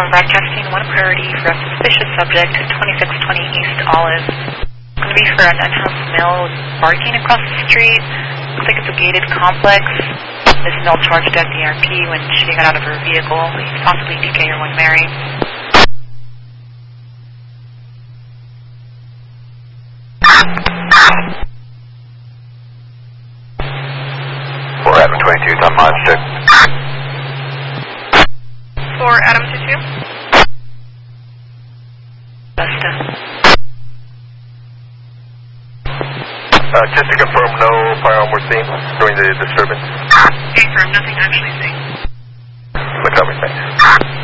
broadcasting 1 priority for a suspicious subject at 2620 East Olive. It's going to be for an unhoused male barking across the street. Looks like it's a gated complex. This male charged at the RP when she got out of her vehicle. He's possibly DK or one Mary. For Adam 22, time on check. For Adam 22? Vesta. Just to confirm, no firearm were seen during the disturbance? Confirm, nothing actually seen. Look up, thanks.